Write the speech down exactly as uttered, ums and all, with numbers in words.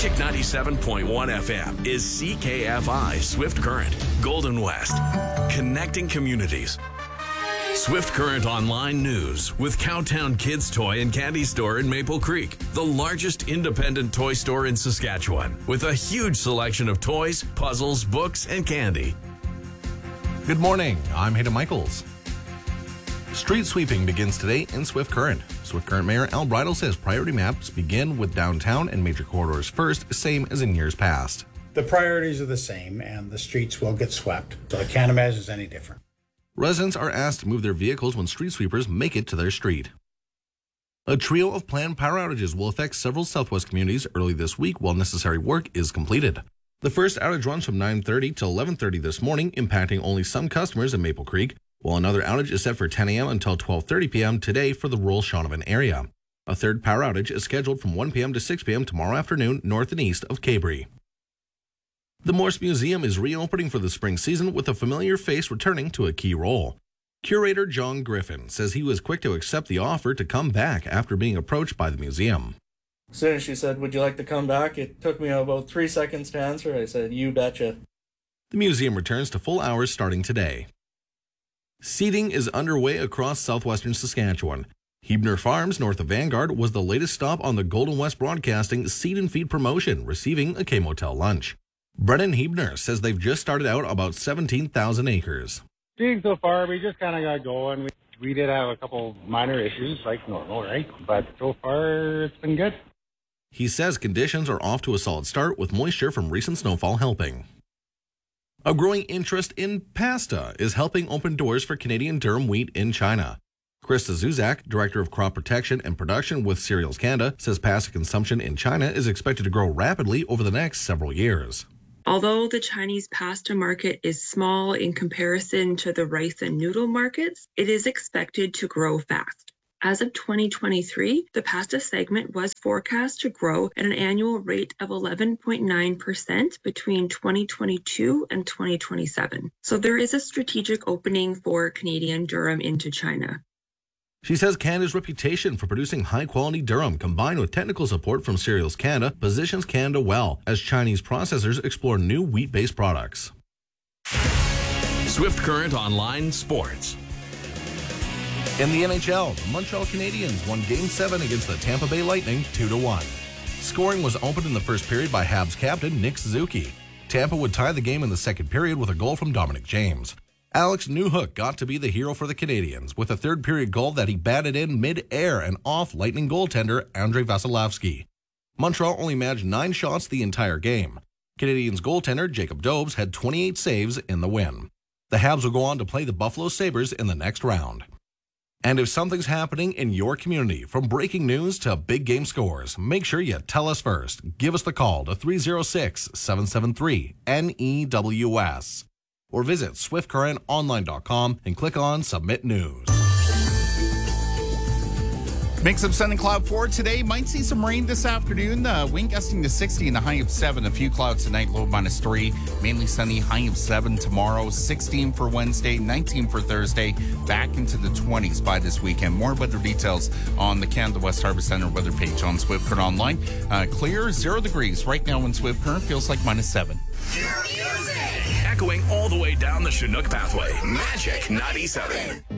Magic ninety-seven point one F M is C K F I Swift Current, Golden West, connecting communities. Swift Current Online News with Cowtown Kids Toy and Candy Store in Maple Creek, the largest independent toy store in Saskatchewan, with a huge selection of toys, puzzles, books, and candy. Good morning, I'm Hayden Michaels. Street sweeping begins today in Swift Current. Swift Current Mayor Al Bridle says priority maps begin with downtown and major corridors first, same as in years past. The priorities are the same and the streets will get swept, so I can't imagine it's any different. Residents are asked to move their vehicles when street sweepers make it to their street. A trio of planned power outages will affect several Southwest communities early this week while necessary work is completed. The first outage runs from nine thirty to eleven thirty this morning, impacting only some customers in Maple Creek, while another outage is set for ten a.m. until twelve thirty p.m. today for the rural Shaunavon area. A third power outage is scheduled from one p.m. to six p.m. tomorrow afternoon north and east of Cabri. The Morse Museum is reopening for the spring season with a familiar face returning to a key role. Curator John Griffin says he was quick to accept the offer to come back after being approached by the museum. As soon as she said, "Would you like to come back?" it took me about three seconds to answer. I said, "You betcha." The museum returns to full hours starting today. Seeding is underway across southwestern Saskatchewan. Hebner Farms, north of Vanguard, was the latest stop on the Golden West Broadcasting Seed and Feed promotion, receiving a K-Motel lunch. Brennan Hebner says they've just started out about seventeen thousand acres. Seeing so far, we just kind of got going. We, we did have a couple minor issues, like normal, right? But so far, it's been good. He says conditions are off to a solid start, with moisture from recent snowfall helping. A growing interest in pasta is helping open doors for Canadian durum wheat in China. Krista Zuzak, Director of Crop Protection and Production with Cereals Canada, says pasta consumption in China is expected to grow rapidly over the next several years. Although the Chinese pasta market is small in comparison to the rice and noodle markets, it is expected to grow fast. As of twenty twenty-three, the pasta segment was forecast to grow at an annual rate of eleven point nine percent between twenty twenty-two and twenty twenty-seven. So there is a strategic opening for Canadian durum into China. She says Canada's reputation for producing high-quality durum, combined with technical support from Cereals Canada, positions Canada well as Chinese processors explore new wheat-based products. Swift Current Online Sports. In the N H L, the Montreal Canadiens won Game seven against the Tampa Bay Lightning two to one. Scoring was opened in the first period by Habs captain Nick Suzuki. Tampa would tie the game in the second period with a goal from Dominic James. Alex Newhook got to be the hero for the Canadiens with a third period goal that he batted in mid-air and off Lightning goaltender Andrei Vasilevsky. Montreal only managed nine shots the entire game. Canadiens goaltender Jacob Dobes had twenty-eight saves in the win. The Habs will go on to play the Buffalo Sabres in the next round. And if something's happening in your community, from breaking news to big game scores, make sure you tell us first. Give us the call to three oh six, seven seven three, N E W S. Or visit swift current online dot com and click on Submit News. Mix of sun and cloud for today. Might see some rain this afternoon. Uh, wind gusting to sixty and a high of seven. A few clouds tonight, low minus three. Mainly sunny, high of seven tomorrow. sixteen for Wednesday, nineteen for Thursday. Back into the twenties by this weekend. More weather details on the Canada West Harbour Centre weather page on Swift Current Online. Uh, clear, zero degrees. Right now in Swift Current, feels like minus seven. Echoing all the way down the Chinook pathway, Magic ninety-seven.